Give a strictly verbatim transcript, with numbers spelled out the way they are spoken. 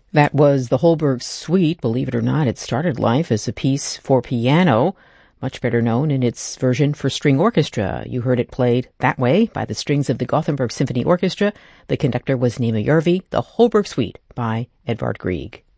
That was the Holberg Suite. Believe it or not, it started life as a piece for piano, much better known in its version for string orchestra. You heard it played that way by the strings of the Gothenburg Symphony Orchestra. The conductor was Nema Järvi, the Holberg Suite by Edvard Grieg.